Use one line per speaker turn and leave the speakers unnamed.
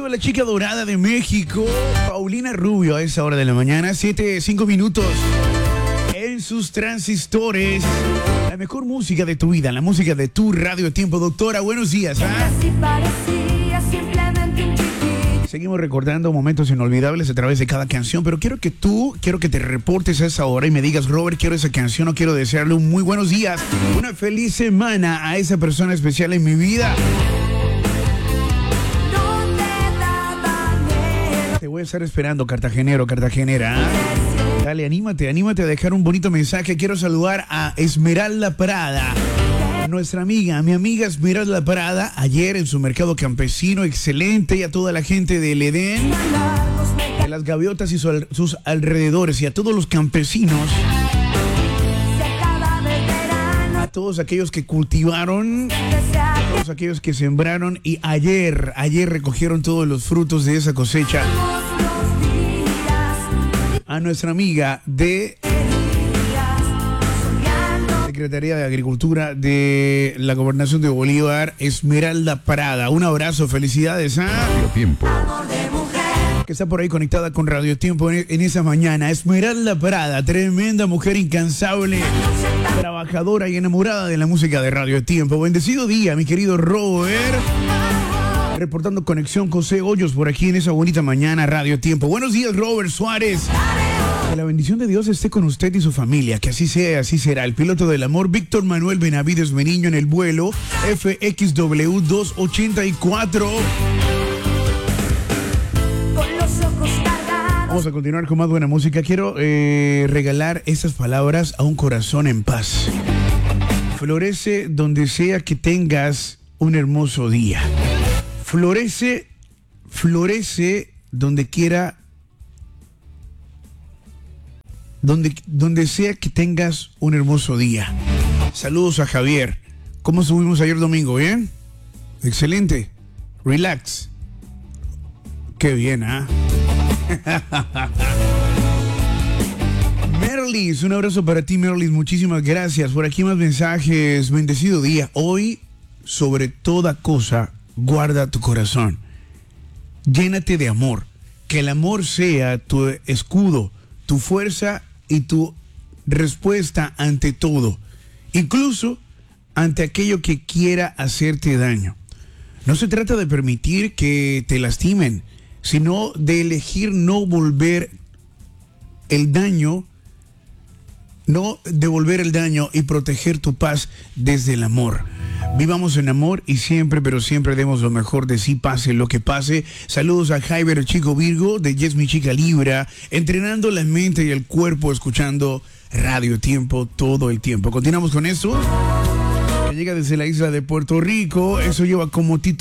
a la chica dorada de México, Paulina Rubio, a esa hora de la mañana, 7:05 minutos. En sus transistores, la mejor música de tu vida, la música de tu Radio Tiempo. Doctora, buenos días. Seguimos recordando momentos inolvidables a través de cada canción, pero quiero que te reportes a esa hora y me digas, Robert, quiero esa canción, o quiero desearle un muy buenos días, una feliz semana a esa persona especial en mi vida. Te voy a estar esperando, cartagenero, cartagenera. Dale, anímate a dejar un bonito mensaje. Quiero saludar a Esmeralda Prada, nuestra amiga, mi amiga Esmeralda Prada, ayer en su mercado campesino, excelente, y a toda la gente del Edén, de las gaviotas y sus alrededores, y a todos los campesinos, a todos aquellos que cultivaron, a todos aquellos que sembraron y ayer recogieron todos los frutos de esa cosecha. A nuestra amiga de Secretaría de Agricultura de la Gobernación de Bolívar, Esmeralda Prada. Un abrazo, felicidades. Radio Tiempo. Que está por ahí conectada con Radio Tiempo en esa mañana. Esmeralda Prada, tremenda mujer incansable, trabajadora y enamorada de la música de Radio Tiempo. Bendecido día, mi querido Robert. Reportando conexión José Hoyos por aquí en esa bonita mañana, Radio Tiempo. Buenos días, Robert Suárez. Que la bendición de Dios esté con usted y su familia, que así sea, así será. El piloto del amor, Víctor Manuel Benavides Meniño, en el vuelo FXW 284. Vamos a continuar con más buena música. Quiero regalar estas palabras a un corazón en paz. Florece donde sea que tengas un hermoso día. Florece donde quiera, donde sea que tengas un hermoso día. Saludos a Javier. ¿Cómo estuvimos ayer domingo? ¿Bien? Excelente. Relax. Qué bien, ¿ah? Merlis, un abrazo para ti, Merlis. Muchísimas gracias. Por aquí más mensajes. Bendecido día. Hoy, sobre toda cosa, guarda tu corazón. Llénate de amor. Que el amor sea tu escudo, tu fuerza y tu respuesta ante todo, incluso ante aquello que quiera hacerte daño. No se trata de permitir que te lastimen, sino de elegir no volver el daño, no devolver el daño y proteger tu paz desde el amor. Vivamos en amor y siempre, pero siempre demos lo mejor de sí, pase lo que pase. Saludos a Jaiber, el chico Virgo, de Yes, mi chica Libra, entrenando la mente y el cuerpo, escuchando Radio Tiempo todo el tiempo. Continuamos con esto. Que llega desde la isla de Puerto Rico. Eso lleva como título